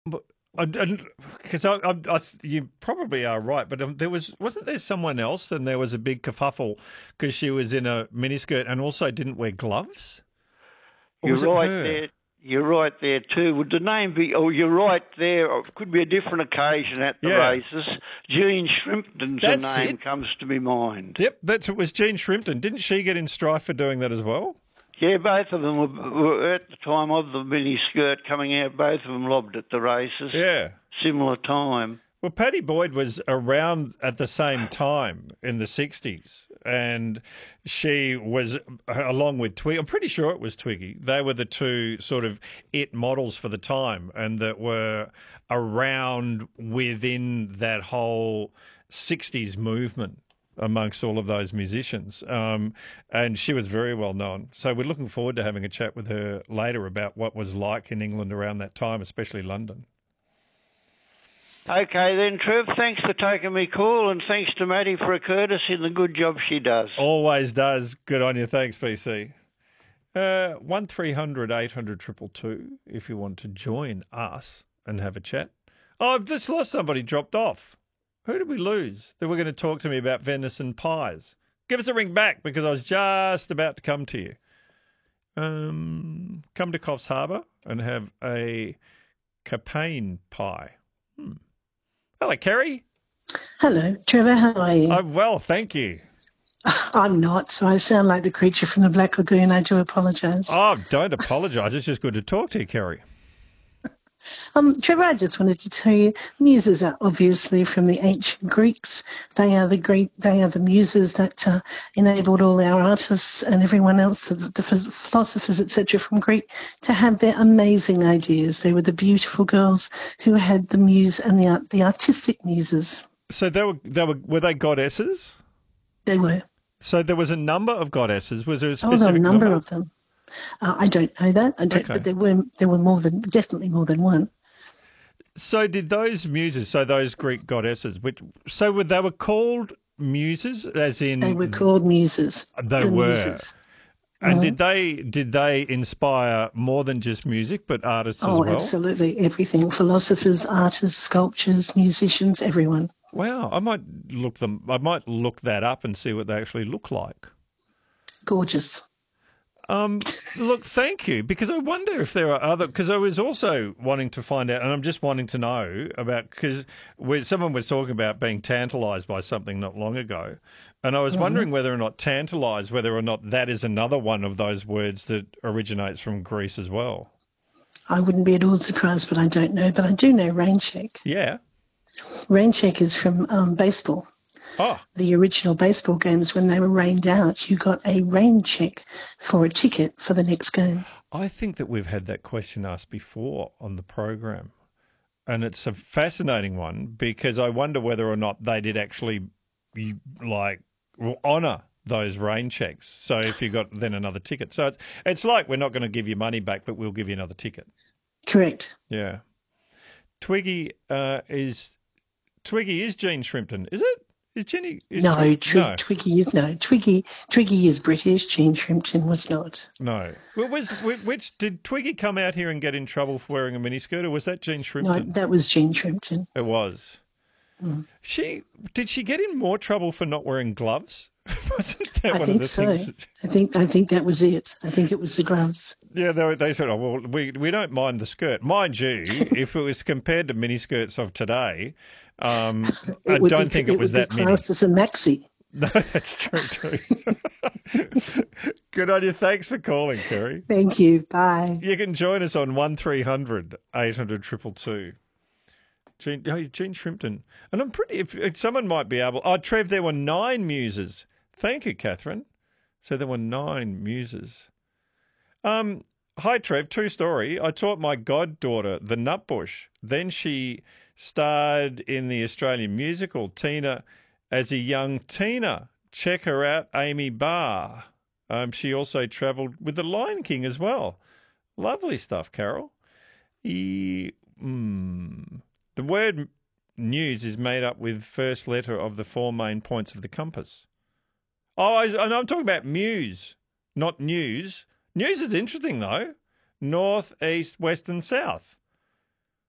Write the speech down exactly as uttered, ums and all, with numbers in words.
Because I, I, I, you probably are right, but um, there was wasn't there someone else, and there was a big kerfuffle because she was in a miniskirt and also didn't wear gloves, or You're was it right her? there. You're right there too. Would the name be? Oh, you're right there. It could be a different occasion at the Yeah, races. Jean Shrimpton's a that's name it. comes to my mind. Yep, that's it. Was Jean Shrimpton? Didn't she get in strife for doing that as well? Yeah, both of them were, were at the time of the mini skirt coming out. Both of them lobbed at the races. Yeah. Similar time. Well, Paddy Boyd was around at the same time in the sixties, and she was, along with Twiggy, I'm pretty sure it was Twiggy, they were the two sort of it models for the time and that were around within that whole sixties movement amongst all of those musicians. Um, and she was very well known. So we're looking forward to having a chat with her later about what was like in England around that time, especially London. Okay then, Trev, thanks for taking me call, and thanks to Maddie for a courtesy and the good job she does. Always does. Good on you. Thanks, B C. Uh, one three hundred eight hundred two two two if you want to join us and have a chat. Oh, I've just lost somebody, dropped off. Who did we lose? They were going to talk to me about venison pies. Give us a ring back because I was just about to come to you. Um, come to Coffs Harbour and have a Capane pie. Hmm. Hello, Kerry. Hello, Trevor. How are you? I'm well, thank you. I'm not, so I sound like the creature from the Black Lagoon. I do apologise. Oh, don't apologise. It's just good to talk to you, Kerry. Um, Trevor, I just wanted to tell you, muses are obviously from the ancient Greeks. They are the great. They are the muses that uh, enabled all our artists and everyone else, the, the philosophers, et cetera, from Greek, to have their amazing ideas. They were the beautiful girls who had the muse and the the artistic muses. So they were they were were they goddesses? They were. So there was a number of goddesses. Was there a Oh, specific there were a number, number of them. Uh, I don't know that. I don't. Okay. But there were there were more than definitely more than one. So did those muses, so those Greek goddesses, which so were, they were called muses, as in They were called muses. They the were. Muses. And Mhm. did they did they inspire more than just music, but artists Oh, as well? absolutely. Everything. Philosophers, artists, sculptors, musicians, everyone. Wow, I might look them. I might look that up and see what they actually look like. Gorgeous. Um, look, thank you, because I wonder if there are other, because I was also wanting to find out, and I'm just wanting to know about, because someone was talking about being tantalised by something not long ago, and I was Mhm. wondering whether or not tantalised, whether or not that is another one of those words that originates from Greece as well. I wouldn't be at all surprised, but I don't know. But I do know rain check. Yeah. Rain check is from um, baseball. Oh. The original baseball games, when they were rained out, you got a rain check for a ticket for the next game. I think that we've had that question asked before on the program, and it's a fascinating one because I wonder whether or not they did actually like honour those rain checks. So if you got then another ticket, so it's it's like we're not going to give you money back, but we'll give you another ticket. Correct. Yeah. Twiggy uh, is Twiggy is Jean Shrimpton, is it? Is Jenny? Is no, Twig, Twi- no, Twiggy is no. Twiggy Twiggy is British. Jean Shrimpton was not. No. Well, was which did Twiggy come out here and get in trouble for wearing a miniskirt, or was that Jean Shrimpton? No, that was Jean Shrimpton. It was. Mm. She did she get in more trouble for not wearing gloves? Wasn't that I one think of the so. things? I think I think that was it. I think it was the gloves. Yeah, they, they said, "Oh well, we we don't mind the skirt, mind you." If it was compared to miniskirts of today, um, I don't be, think it, it was would that be many. classed as a maxi. No, that's true too. Good on you. Thanks for calling, Kerry. Thank you. Bye. You can join us on one three hundred eight hundred two two two. Jean, oh, Jean Shrimpton. And I'm pretty, if, if someone might be able, oh, Trev, there were nine muses. Thank you, Catherine. So there were nine muses. Um, hi, Trev, true story. I taught my goddaughter the Nutbush. Then she starred in the Australian musical Tina as a young Tina. Check her out, Amy Barr. Um, she also travelled with the Lion King as well. Lovely stuff, Carol. E- mm. The word news is made up with first letter of the four main points of the compass. Oh, I, and I'm talking about muse, not news. News is interesting, though. North, east, west and south.